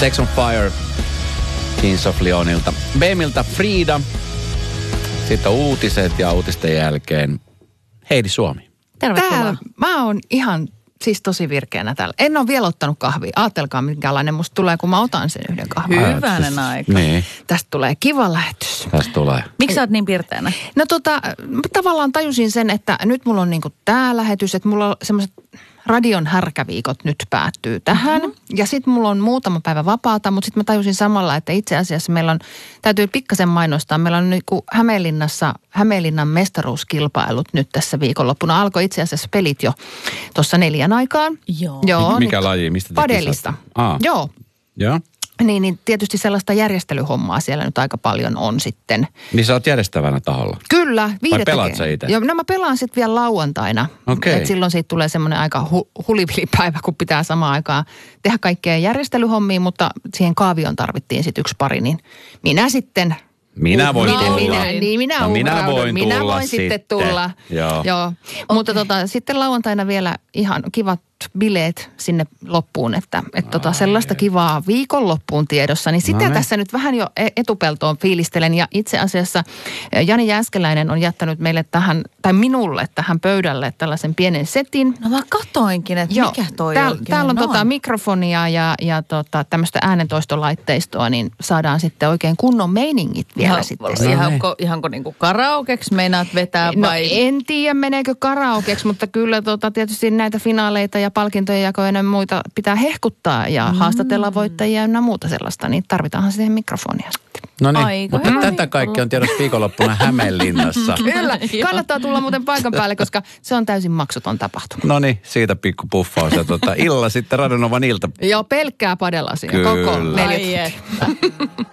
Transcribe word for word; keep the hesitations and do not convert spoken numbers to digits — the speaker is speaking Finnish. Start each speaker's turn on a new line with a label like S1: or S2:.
S1: Sex on Fire Kings of Leonilta. B-miltä Frida. Sitten on uutiset ja uutisten jälkeen Heidi Suomi.
S2: Tervetuloa.
S3: Täällä, mä oon ihan siis tosi virkeänä täällä. En ole vielä ottanut kahvia. Aatelkaa minkälainen musta tulee, kun mä otan sen yhden kahvin.
S2: Hyvänen aika.
S1: Niin,
S3: Tästä tulee kiva lähetys.
S1: tästä tulee.
S2: Miksi sä oot niin pirteänä?
S3: No tota, tavallaan tajusin sen, että nyt mulla on niinku tää lähetys, että mulla on semmoiset radion härkäviikot nyt päättyy tähän. Mm-hmm. Ja sitten mulla on muutama päivä vapaata, mutta sitten mä tajusin samalla, että itse asiassa meillä on, täytyy pikkasen mainostaa, meillä on niinku Hämeenlinnassa, Hämeenlinnan mestaruuskilpailut nyt tässä viikonloppuna. Alkoi itse asiassa pelit jo tuossa neljän aikaan.
S2: Joo.
S3: Joo
S1: Mikä
S3: nyt
S1: laji? Mistä te
S3: padellista.
S1: Aa.
S3: Joo.
S1: Joo.
S3: Niin, niin tietysti sellaista järjestelyhommaa siellä nyt aika paljon on sitten.
S1: Niin sä oot järjestävänä taholla.
S3: Kyllä.
S1: Vai pelaat sä itse?
S3: Joo, no mä pelaan sitten vielä lauantaina.
S1: Okei.
S3: Et silloin siitä tulee semmoinen aika hu- hulivilipäivä, kun pitää samaan aikaan tehdä kaikkea järjestelyhommia, mutta siihen kaavioon tarvittiin sitten yksi pari, niin minä sitten...
S1: Minä voin
S3: minä,
S1: tulla.
S3: Minä, niin minä,
S1: no, minä
S3: uhraudun.
S1: voin
S3: minä
S1: tulla
S3: voin sitten tulla.
S1: Joo.
S3: Joo. Okay. Mutta tota, sitten lauantaina vielä ihan kivat bileet sinne loppuun, että et tota, sellaista kivaa viikonloppuun tiedossa. Niin sitä
S1: No niin.
S3: tässä nyt vähän jo etupeltoon fiilistelen. Ja itse asiassa Jani Jääskeläinen on jättänyt meille tähän, tai minulle tähän pöydälle tällaisen pienen setin.
S2: No mä katoinkin, että
S3: Joo,
S2: mikä toi
S3: tääl,
S2: oikein
S3: täällä on,
S2: on.
S3: tota mikrofonia ja, ja tota, tämmöistä äänentoistolaitteistoa, niin saadaan sitten oikein kunnon meiningit vielä
S2: Ihan,
S3: sitten.
S1: No
S2: ihanko, ihanko niinku karaokeksi meinaat vetää
S3: No
S2: vai?
S3: en tiedä meneekö karaokeksi, mutta kyllä tota, tietysti näitä finaaleita ja palkintojen jakoja ja muita pitää hehkuttaa ja mm. haastatella voittajia ja muuta sellaista, niin tarvitaanhan siihen mikrofonia sitten.
S1: No niin,
S2: Aika
S1: mutta
S2: hyvä
S1: tätä kaikkea on tiedossa viikonloppuna Hämeenlinnassa.
S3: Kyllä, kannattaa tulla muuten paikan päälle, koska se on täysin maksuton tapahtuma.
S1: No niin, siitä pikku puffaus ja tuota, illalla sitten Radionovan ilta.
S3: Joo, pelkkää padelasia,
S1: Kyllä.
S3: koko neljä
S2: Ai
S3: tuntia.
S2: että.